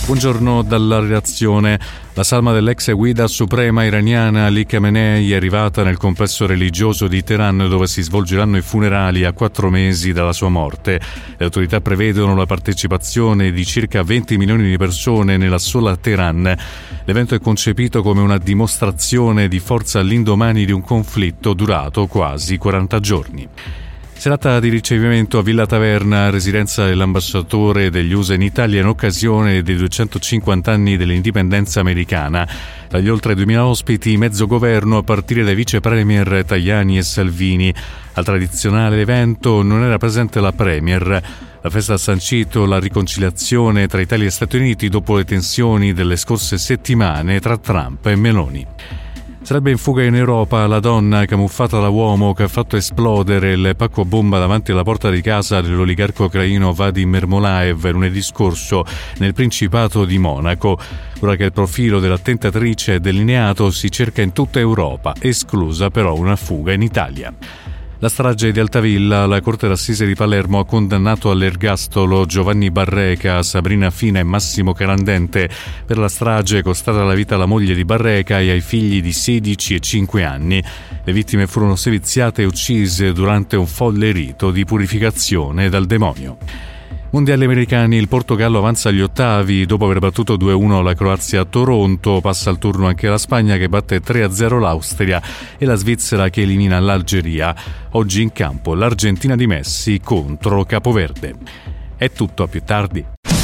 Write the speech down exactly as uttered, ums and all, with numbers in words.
Buongiorno dalla redazione. La salma dell'ex guida suprema iraniana Ali Khamenei è arrivata nel complesso religioso di Teheran, dove si svolgeranno i funerali a quattro mesi dalla sua morte. Le autorità prevedono la partecipazione di circa venti milioni di persone nella sola Teheran. L'evento è concepito come una dimostrazione di forza all'indomani di un conflitto durato quasi quaranta giorni. Serata di ricevimento a Villa Taverna, residenza dell'ambasciatore degli U S A in Italia in occasione dei duecentocinquanta anni dell'indipendenza americana. Dagli oltre duemila ospiti, mezzo governo a partire dai vice premier Tajani e Salvini. Al tradizionale evento non era presente la premier. La festa ha sancito la riconciliazione tra Italia e Stati Uniti dopo le tensioni delle scorse settimane tra Trump e Meloni. Sarebbe in fuga in Europa la donna camuffata da uomo che ha fatto esplodere il pacco bomba davanti alla porta di casa dell'oligarco ucraino Vadim Ermolaev lunedì scorso nel Principato di Monaco. Ora che il profilo dell'attentatrice è delineato, si cerca in tutta Europa, esclusa però una fuga in Italia. La strage di Altavilla, la Corte d'Assise di Palermo ha condannato all'ergastolo Giovanni Barreca, Sabrina Fina e Massimo Carandente per la strage costata la vita alla moglie di Barreca e ai figli di sedici e cinque anni. Le vittime furono seviziate e uccise durante un folle rito di purificazione dal demonio. Mondiali americani, il Portogallo avanza agli ottavi dopo aver battuto due a uno la Croazia a Toronto, passa al turno anche la Spagna che batte tre a zero l'Austria e la Svizzera che elimina l'Algeria. Oggi in campo l'Argentina di Messi contro Capoverde. È tutto, a più tardi.